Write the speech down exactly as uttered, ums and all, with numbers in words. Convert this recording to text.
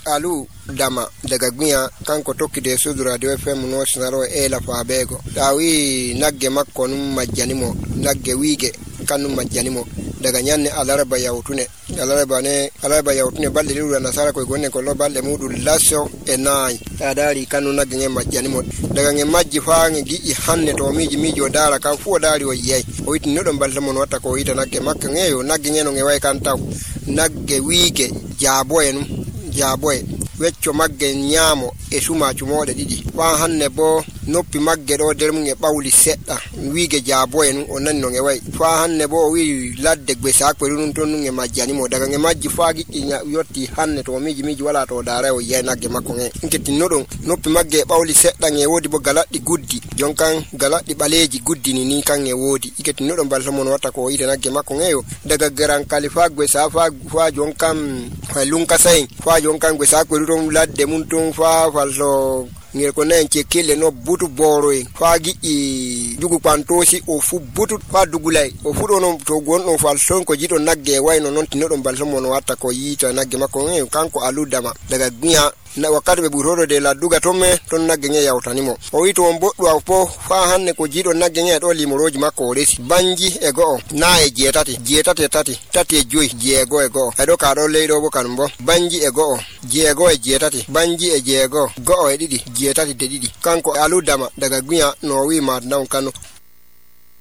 alu dama daga gwiya kanko tokkide Sud Radio F M no sinaro e la faabego tawi nagge makko num majjanimo nagge wiige kanum majjanimo daga nyanne alarba yawtune alarba ne alarba yawtune balde liru nasara ko gonne ko lo balde mudu lasso e nay adari kanu nagge nge majjanimo daga nge majji faange gi hanne to miji miji o dara kan fu o dari o yey o yiti no don balde mon watta ko yita nagge makko ngeyo nagge ngeno nge way kan taw nagge wiige jaabo en jaabo wecco magge nyaamo e sumaacu moode didi wa hanne bo noppi magge do dermu nge bawli sedda wiige jaabo en o nanno nge way fa hanne bo wi ladde gbe sakwe runun ton nge majjani mo daga nge majji faagi yotti hanne to miji miji wala to daare o yey nagge makko nge inketti nodon noppi magge bawli sedda nge wodi bo galaddi guddi jonkan galaddi baleji guddi ni ni kan nge wodi iketti nodon balta mon watta ko yide nagge makko ngeyo daga garan kalifa gbe safa fa jonkan fa lunka sai fa jonkan gbe sakwe runun ladde mun ton fa falso ngel ko nen ci kille no butu boroy faagi i dugu pantosi o fu butu fa dugulay o fu do no to gonno fal son ko jido nagge wayno non tino don balso mon watta ko yita nagge makko en kanko aludama daga gnya na wakati be buroro de la duga tomme ton nagge nge yawtanimo o wito on boddu afo fa hanne ko jido nagge nge do limoroji makko resi banji e go na e jetati jetati tati tati e joy jego e go edo ka do leido bo kanbo banji e go jego e jetati banji e jego go e didi jetati de didi kanko aludama daga gnya no wi ma naw kanu